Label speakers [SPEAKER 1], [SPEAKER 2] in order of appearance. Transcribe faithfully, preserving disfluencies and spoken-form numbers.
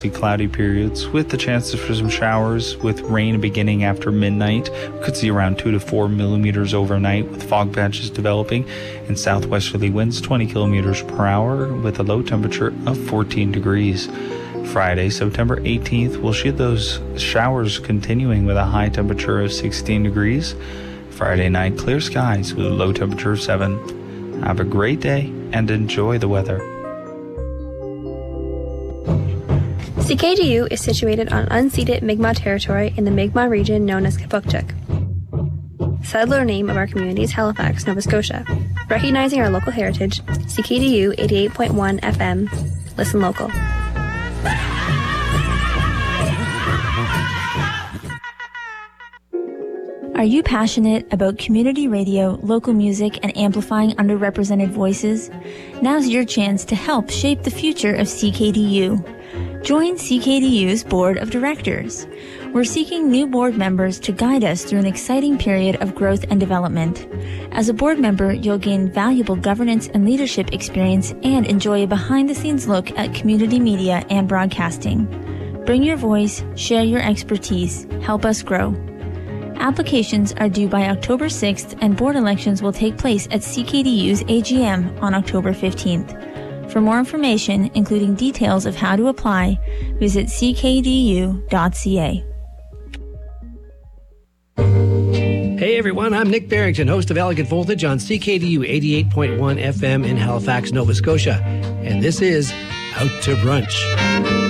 [SPEAKER 1] Cloudy periods with the chances for some showers with rain beginning after midnight. We could see around two to four millimeters overnight with fog patches developing and southwesterly winds twenty kilometers per hour with a low temperature of fourteen degrees. Friday, September eighteenth, we'll see those showers continuing with a high temperature of sixteen degrees. Friday night, clear skies with a low temperature of seven. Have a great day and enjoy the weather.
[SPEAKER 2] C K D U is situated on unceded Mi'kmaq territory in the Mi'kmaq region known as Kipukchuk. Settler name of our community is Halifax, Nova Scotia. Recognizing our local heritage, C K D U eighty-eight point one F M. Listen local.
[SPEAKER 3] Are you passionate about community radio, local music, and amplifying underrepresented voices? Now's your chance to help shape the future of C K D U. Join C K D U's Board of Directors. We're seeking new board members to guide us through an exciting period of growth and development. As a board member, you'll gain valuable governance and leadership experience and enjoy a behind-the-scenes look at community media and broadcasting. Bring your voice, share your expertise, help us grow. Applications are due by October sixth, and board elections will take place at C K D U's A G M on October fifteenth. For more information, including details of how to apply, visit c k d u dot c a.
[SPEAKER 4] Hey everyone, I'm Nick Barrington, host of Elegant Voltage on C K D U eighty-eight point one F M in Halifax, Nova Scotia. And this is Out to Brunch.